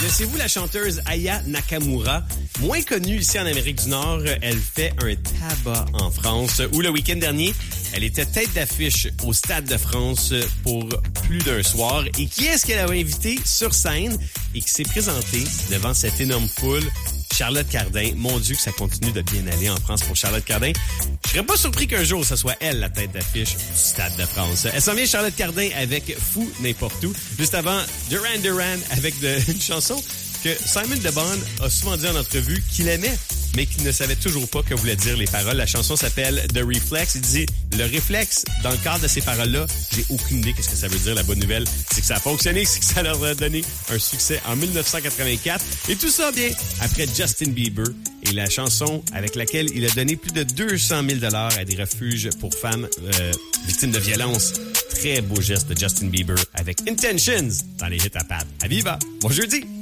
Connaissez-vous la chanteuse Aya Nakamura? Moins connue ici en Amérique du Nord, elle fait un tabac en France où le week-end dernier, elle était tête d'affiche au Stade de France pour plus d'un soir. Et qui est-ce qu'elle avait invité sur scène et qui s'est présentée devant cette énorme foule? Charlotte Cardin. Mon Dieu que ça continue de bien aller en France pour Charlotte Cardin. Je serais pas surpris qu'un jour, ce soit elle la tête d'affiche du Stade de France. Elle s'en vient Charlotte Cardin avec Fou n'importe où. Juste avant, Duran Duran avec une chanson que Simon Le Bon a souvent dit en entrevue qu'il aimait, mais qu'il ne savait toujours pas que voulaient dire les paroles. La chanson s'appelle The Reflex. Il dit, le réflexe, dans le cadre de ces paroles-là, j'ai aucune idée qu'est-ce que ça veut dire. La bonne nouvelle, c'est que ça a fonctionné, c'est que ça leur a donné un succès en 1984. Et tout ça, bien, après Justin Bieber et la chanson avec laquelle il a donné plus de 200 000 $ à des refuges pour femmes victimes de violence. Très beau geste de Justin Bieber avec Intentions dans les hits à Pat. À viva! Bon jeudi!